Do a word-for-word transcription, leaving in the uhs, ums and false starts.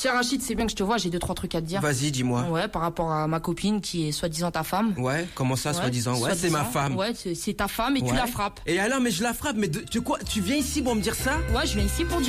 Tiens Rachid, c'est bien que je te vois, j'ai deux trois trucs à te dire. Vas-y, dis-moi. Ouais, par rapport à ma copine qui est soi-disant ta femme. Ouais, comment ça, Ouais, soi-disant? Ouais, c'est ma femme. Ouais, c'est c'est ta femme et tu Ouais. la frappes. Et alors, mais je la frappe, mais de- tu quoi? Tu viens ici pour me dire ça? Ouais, je viens ici pour dire